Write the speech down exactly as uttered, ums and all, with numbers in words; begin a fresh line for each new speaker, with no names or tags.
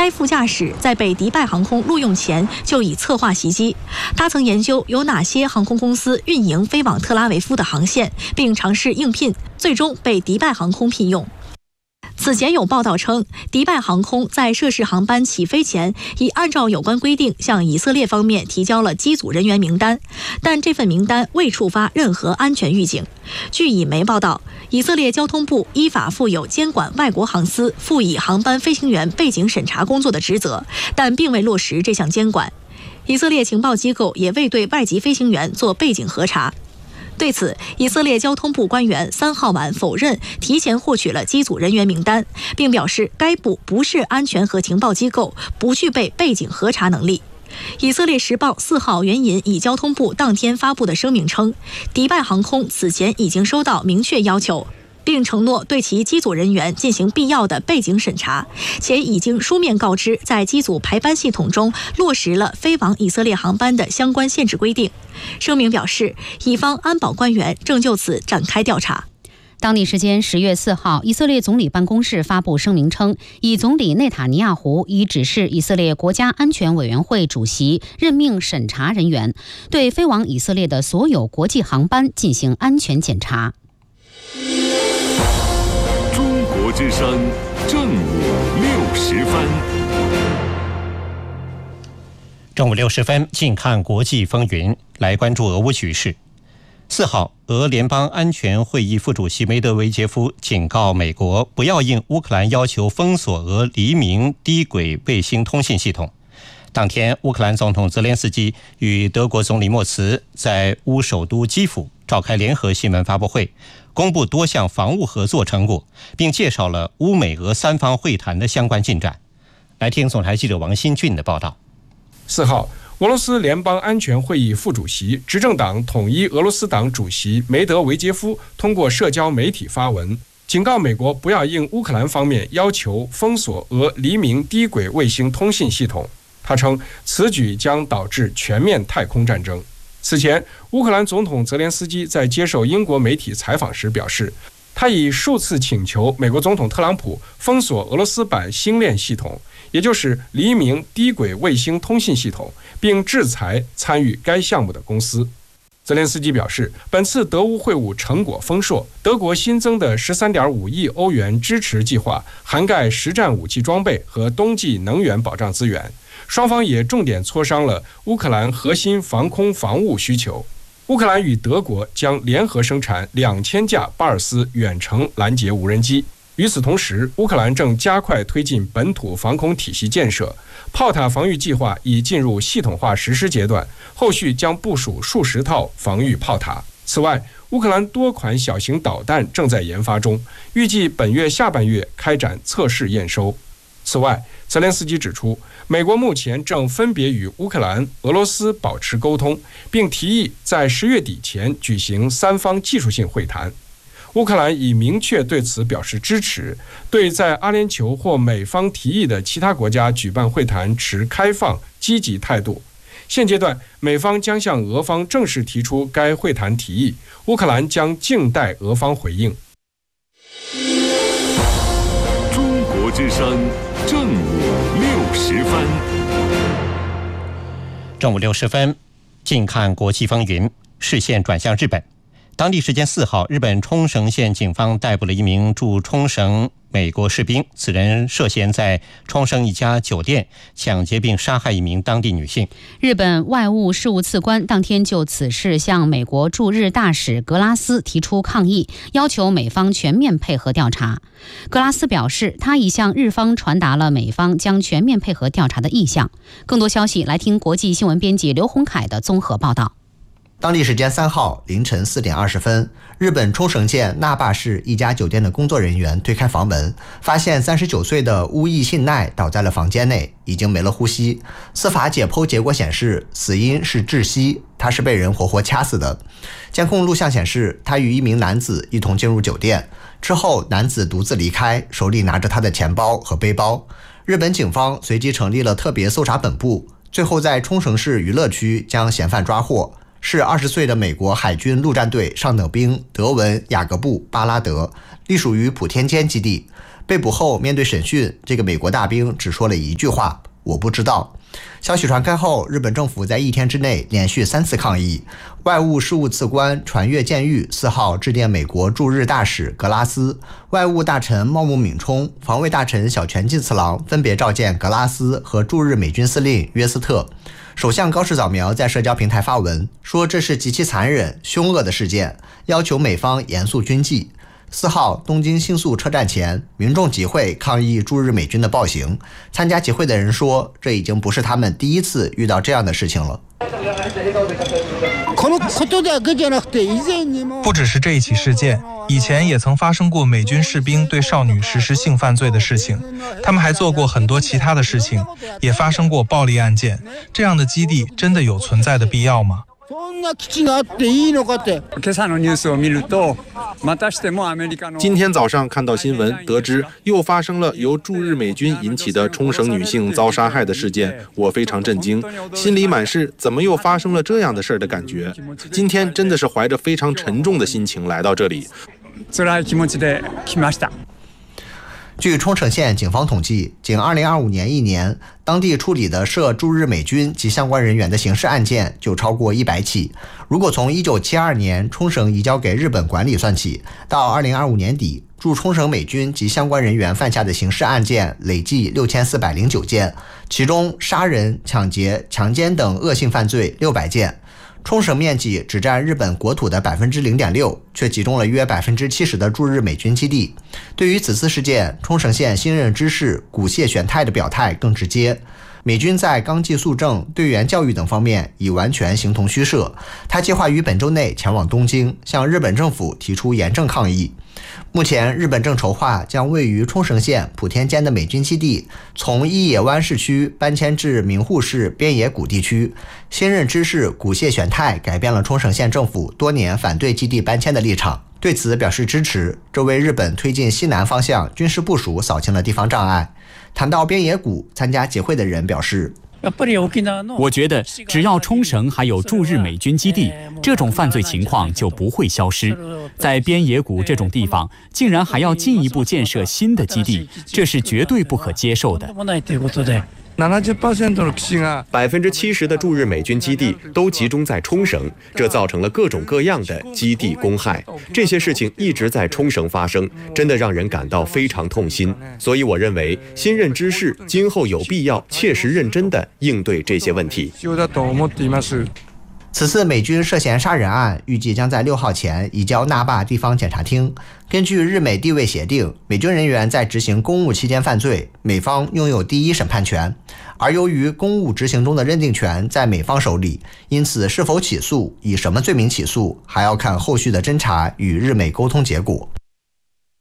该副驾驶在被迪拜航空录用前就已策划袭击。他曾研究有哪些航空公司运营飞往特拉维夫的航线，并尝试应聘，最终被迪拜航空聘用。此前有报道称，迪拜航空在涉事航班起飞前已按照有关规定向以色列方面提交了机组人员名单，但这份名单未触发任何安全预警。据以媒报道，以色列交通部依法负有监管外国航司辅以航班飞行员背景审查工作的职责，但并未落实这项监管。以色列情报机构也未对外籍飞行员做背景核查。对此，以色列交通部官员三号晚否认提前获取了机组人员名单，并表示该部不是安全和情报机构，不具备背景核查能力。以色列时报四号援引以交通部当天发布的声明称，迪拜航空此前已经收到明确要求，并承诺对其机组人员进行必要的背景审查，且已经书面告知在机组排班系统中落实了飞往以色列航班的相关限制规定。声明表示，以方安保官员正就此展开调查。
当地时间十月四号，以色列总理办公室发布声明称，以总理内塔尼亚胡已指示以色列国家安全委员会主席任命审查人员，对飞往以色列的所有国际航班进行安全检查。
中国之声正午六时分。
正午六时分，近看国际风云，来关注俄乌局势。四号，俄联邦安全会议副主席梅德韦杰夫警告美国不要应乌克兰要求封锁俄黎明低轨卫星通信系统。当天，乌克兰总统泽连斯基与德国总理默茨在乌首都基辅召开联合新闻发布会，公布多项防务合作成果，并介绍了乌美俄三方会谈的相关进展。来听总台记者王新俊的报道。
四号，俄罗斯联邦安全会议副主席、执政党统一俄罗斯党主席梅德韦杰夫通过社交媒体发文，警告美国不要应乌克兰方面要求封锁俄黎明低轨卫星通信系统。他称，此举将导致全面太空战争。此前，乌克兰总统泽连斯基在接受英国媒体采访时表示，他已数次请求美国总统特朗普封锁俄罗斯版星链系统，也就是黎明低轨卫星通信系统，并制裁参与该项目的公司。泽连斯基表示，本次德乌会晤成果丰硕，德国新增的 十三点五亿欧元支持计划涵盖实战武器装备和冬季能源保障资源，双方也重点磋商了乌克兰核心防空防务需求。乌克兰与德国将联合生产两千架巴尔斯远程拦截无人机。与此同时，乌克兰正加快推进本土防空体系建设，炮塔防御计划已进入系统化实施阶段，后续将部署数十套防御炮塔。此外，乌克兰多款小型导弹正在研发中，预计本月下半月开展测试验收。此外，泽连斯基指出，美国目前正分别与乌克兰、俄罗斯保持沟通，并提议在十月底前举行三方技术性会谈。乌克兰已明确对此表示支持，对在阿联酋或美方提议的其他国家举办会谈持开放、积极态度。现阶段，美方将向俄方正式提出该会谈提议，乌克兰将静待俄方回应。
中国之声正午六时分。
正午六十分，近看国际风云，视线转向日本。当地时间四号，日本冲绳县警方逮捕了一名驻冲绳美国士兵，此人涉嫌在冲绳一家酒店抢劫并杀害一名当地女性。
日本外务事务次官当天就此事向美国驻日大使格拉斯提出抗议，要求美方全面配合调查。格拉斯表示，他已向日方传达了美方将全面配合调查的意向。更多消息，来听国际新闻编辑刘洪凯的综合报道。
当地时间三号凌晨四点二十分，日本冲绳县那霸市一家酒店的工作人员推开房门，发现三十九岁的乌义信奈倒在了房间内，已经没了呼吸。司法解剖结果显示，死因是窒息，他是被人活活掐死的。监控录像显示，他与一名男子一同进入酒店，之后男子独自离开，手里拿着他的钱包和背包。日本警方随即成立了特别搜查本部，最后在冲绳市娱乐区将嫌犯抓获。是二十岁的美国海军陆战队上等兵德文·雅各布·巴拉德，隶属于普天间基地。 被捕后面对审讯，这个美国大兵只说了一句话：我不知道。消息传开后，日本政府在一天之内连续三次抗议。外务事务次官船越健裕四号致电美国驻日大使格拉斯，外务大臣茂木敏充、防卫大臣小泉进次郎分别召见格拉斯和驻日美军司令约斯特。首相高市早苗在社交平台发文说，这是极其残忍、凶恶的事件，要求美方严肃军纪。四号，东京新宿车站前，民众集会抗议驻日美军的暴行。参加集会的人说，这已经不是他们第一次遇到这样的事情了。
不只是这一起事件，以前也曾发生过美军士兵对少女实施性犯罪的事情，他们还做过很多其他的事情，也发生过暴力案件。这样的基地真的有存在的必要吗？
今天早上看到新闻，得知又发生了由驻日美军引起的冲绳女性遭杀害的事件，我非常震惊，心里满是怎么又发生了这样的事儿的感觉。今天真的是怀着非常沉重的心情来到这里。
据冲绳县警方统计，仅二零二五年一年，当地处理的涉驻日美军及相关人员的刑事案件就超过一百起。如果从一九七二年冲绳移交给日本管理算起，到二零二五年底，驻冲绳美军及相关人员犯下的刑事案件累计六千四百零九件，其中杀人、抢劫、强奸等恶性犯罪六百件。冲绳面积只占日本国土的 百分之零点六， 却集中了约 百分之七十 的驻日美军基地。对于此次事件，冲绳县新任知事古谢玄太的表态更直接。美军在纲纪肃正、队员教育等方面已完全形同虚设。他计划于本周内前往东京，向日本政府提出严正抗议。目前，日本正筹划将位于冲绳县普天间的美军基地从伊野湾市区搬迁至名护市边野古地区。新任知事古谢玄太改变了冲绳县政府多年反对基地搬迁的立场，对此表示支持，这为日本推进西南方向军事部署扫清了地方障碍。谈到边野古，参加集会的人表示，
我觉得只要冲绳还有驻日美军基地，这种犯罪情况就不会消失。在边野古这种地方，竟然还要进一步建设新的基地，这是绝对不可接受的。
百分之七十的驻日美军基地都集中在冲绳，这造成了各种各样的基地公害。这些事情一直在冲绳发生，真的让人感到非常痛心。所以我认为，新任知事今后有必要切实认真地应对这些问题。
此次美军涉嫌杀人案预计将在六号前移交那霸地方检察厅。根据日美地位协定，美军人员在执行公务期间犯罪，美方拥有第一审判权。而由于公务执行中的认定权在美方手里，因此是否起诉、以什么罪名起诉，还要看后续的侦查与日美沟通结果。